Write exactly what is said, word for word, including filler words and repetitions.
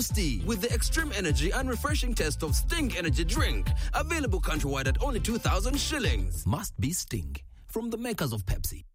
boosty with the extreme energy and refreshing taste of Sting Energy Drink. Available countrywide at only two thousand shillings. Must be Sting. From the makers of Pepsi.